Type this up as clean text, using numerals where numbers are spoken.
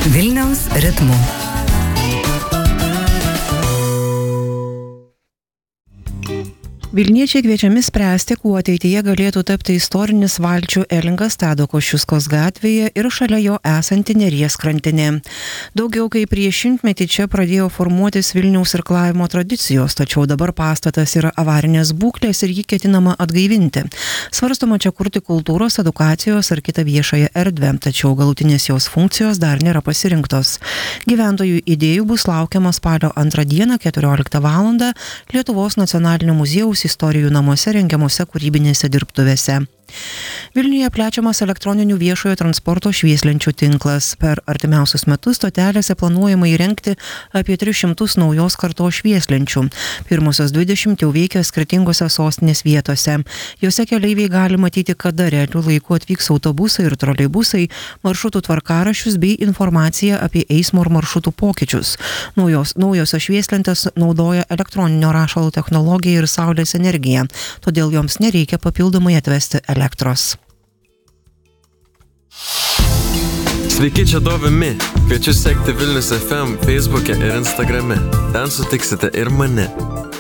Vilniaus ritmu. Vilniečiai kviečiami spręsti, kuo ateityje galėtų tapti istorinis valčių Elingas Tado Kosciuskos gatvėje ir šalia jo esanti Neries krantinė. Daugiau kaip prieš 100 metį čia pradėjo formuotis Vilniaus irklavimo tradicijos, tačiau dabar pastatas yra avarinės būklės ir jį ketinama atgaivinti. Svarstoma čia kurti kultūros, edukacijos ar kitą viešąją erdvę, tačiau galutinės jos funkcijos dar nėra pasirinktos. Gyventojų idėjų bus laukiama spalio 2 dieną 14 val. Lietuvos nacionalinio muziejaus istorijų namuose rengiamose kūrybinėse dirbtuvėse. Vilniuje plečiamas elektroninių viešojo transporto švieslenčių tinklas. Per artimiausius metus stotelėse planuojama įrengti apie 300 naujos kartos švieslenčių. Pirmosios 20 jau veikia skirtingose sostinės vietose. Jose keleiviai gali matyti, kada realiu laiku atvyks autobusai ir troleibusai, maršrutų tvarkaraščius bei informaciją apie eismo ir maršrutų pokyčius. Naujosios švieslentės naudoja elektroninio rašalo technologiją ir saulės energiją, todėl joms nereikia papildomai atvesti elektros. Sveiki, čia Dovimi. Kviečiu sekti Vilnius FM Facebook'e ir Instagram'e. Ten sutiksite ir mane.